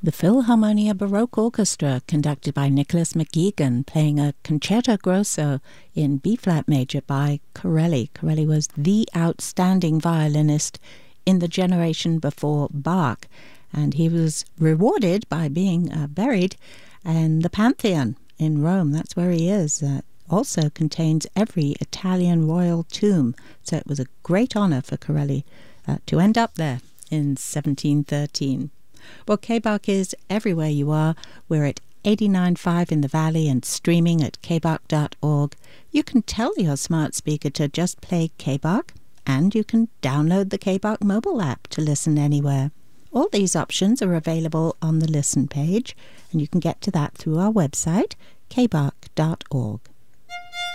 The Philharmonia Baroque Orchestra, conducted by Nicholas McGeegan, playing a concerto grosso in B-flat major by Corelli. Corelli was the outstanding violinist in the generation before Bach, and he was rewarded by being buried in the Pantheon in Rome. That's where he is. Also contains every Italian royal tomb, so it was a great honor for Corelli to end up there in 1713. Well, K-Bach is everywhere you are. We're at 89.5 in the Valley and streaming at kbach.org. You can tell your smart speaker to just play K-Bach, and you can download the K-Bach mobile app to listen anywhere. All these options are available on the Listen page, and you can get to that through our website, kbach.org.